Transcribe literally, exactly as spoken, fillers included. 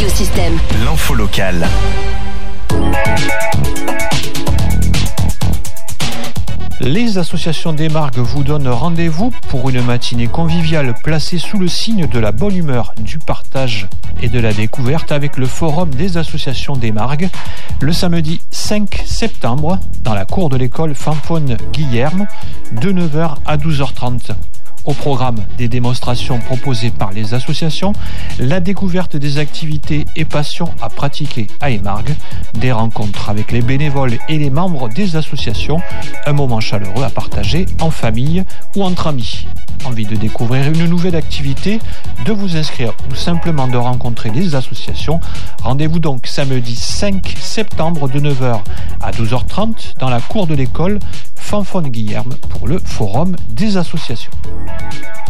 Radiosystème. L'info locale. Les associations des Margues vous donnent rendez-vous pour une matinée conviviale placée sous le signe de la bonne humeur, du partage et de la découverte avec le Forum des associations des Margues le samedi cinq septembre dans la cour de l'école Fanfone Guillerme de neuf heures à douze heures trente. Au programme des démonstrations proposées par les associations, la découverte des activités et passions à pratiquer à Émargues, des rencontres avec les bénévoles et les membres des associations, un moment chaleureux à partager en famille ou entre amis. Envie de découvrir une nouvelle activité, de vous inscrire ou simplement de rencontrer les associations, rendez-vous donc samedi cinq septembre de neuf heures à douze heures trente dans la cour de l'école Fanfone Guillerme pour le Forum des associations.